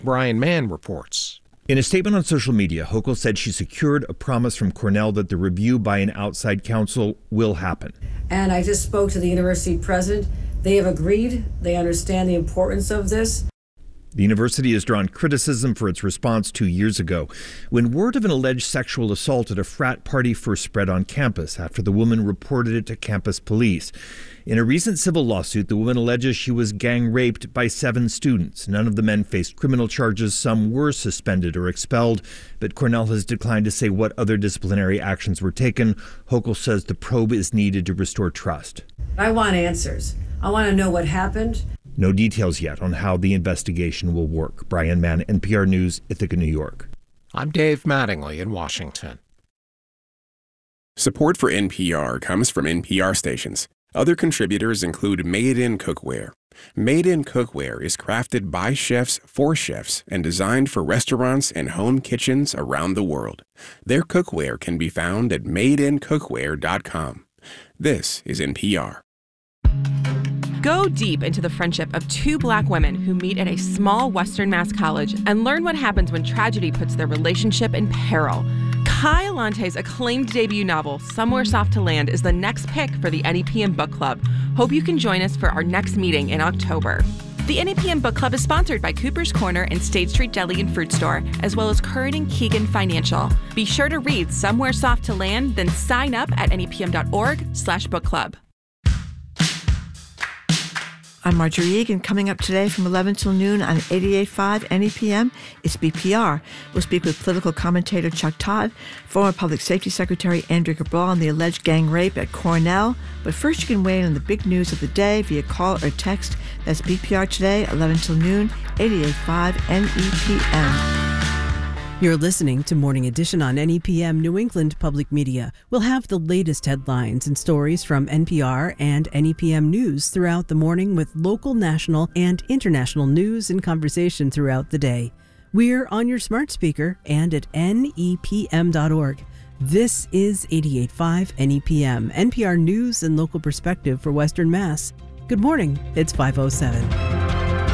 Brian Mann reports. In a statement on social media, Hochul said she secured a promise from Cornell that the review by an outside counsel will happen. And I just spoke to the university president. They have agreed. They understand the importance of this. The university has drawn criticism for its response 2 years ago, when word of an alleged sexual assault at a frat party first spread on campus after the woman reported it to campus police. In a recent civil lawsuit, the woman alleges she was gang raped by 7 students. None of the men faced criminal charges. Some were suspended or expelled, but Cornell has declined to say what other disciplinary actions were taken. Hochul says the probe is needed to restore trust. I want answers. I want to know what happened. No details yet on how the investigation will work. Brian Mann, NPR News, Ithaca, New York. I'm Dave Mattingly in Washington. Support for NPR comes from NPR stations. Other contributors include Made in Cookware. Made in Cookware is crafted by chefs for chefs and designed for restaurants and home kitchens around the world. Their cookware can be found at madeincookware.com. This is NPR. Go deep into the friendship of 2 Black women who meet at a small Western Mass college and learn what happens when tragedy puts their relationship in peril. Kai Allante's acclaimed debut novel, Somewhere Soft to Land, is the next pick for the NEPM Book Club. Hope you can join us for our next meeting in October. The NEPM Book Club is sponsored by Cooper's Corner and State Street Deli and Fruit Store, as well as Curran and Keegan Financial. Be sure to read Somewhere Soft to Land, then sign up at nepm.org/book club. I'm Marjorie Egan. Coming up today from 11 till noon on 88.5 NEPM, it's BPR. We'll speak with political commentator Chuck Todd, former Public Safety Secretary Andrew Cabral on the alleged gang rape at Cornell. But first, you can weigh in on the big news of the day via call or text. That's BPR today, 11 till noon, 88.5 NEPM. You're listening to Morning Edition on NEPM New England Public Media. We'll have the latest headlines and stories from NPR and NEPM News throughout the morning with local, national, and international news and conversation throughout the day. We're on your smart speaker and at nepm.org. This is 88.5 NEPM, NPR News and local perspective for Western Mass. Good morning. It's 5:07.